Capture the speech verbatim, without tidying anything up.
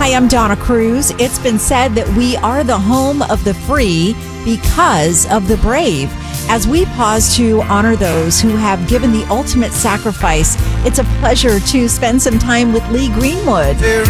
Hi, I'm Donna Cruz. It's been said that we are the home of the free because of the brave. As we pause to honor those who have given the ultimate sacrifice, it's a pleasure to spend some time with Lee Greenwood. There